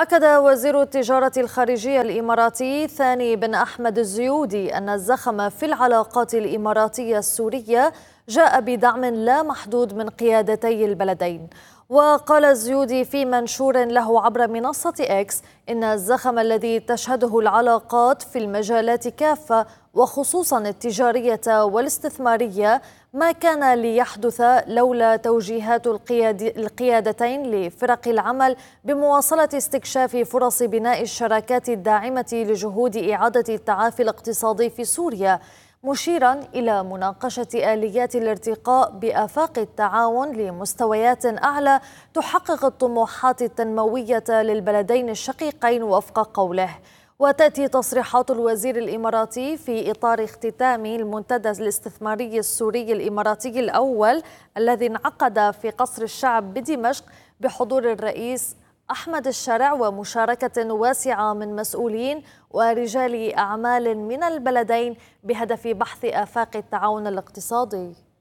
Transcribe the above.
أكد وزير التجارة الخارجية الإماراتي ثاني بن أحمد الزيودي أن الزخم في العلاقات الإماراتية السورية جاء بدعم لا محدود من قيادتي البلدين. وقال الزيودي في منشور له عبر منصة إكس إن الزخم الذي تشهده العلاقات في المجالات كافة وخصوصا التجارية والاستثمارية ما كان ليحدث لولا توجيهات القيادتين لفرق العمل بمواصلة استكشاف فرص بناء الشراكات الداعمة لجهود إعادة التعافي الاقتصادي في سوريا، مشيرا إلى مناقشة آليات الارتقاء بآفاق التعاون لمستويات أعلى تحقق الطموحات التنموية للبلدين الشقيقين وفق قوله. وتأتي تصريحات الوزير الإماراتي في إطار اختتام المنتدى الاستثماري السوري الإماراتي الأول الذي انعقد في قصر الشعب بدمشق بحضور الرئيس أحمد الشرع ومشاركة واسعة من مسؤولين ورجال أعمال من البلدين بهدف بحث آفاق التعاون الاقتصادي.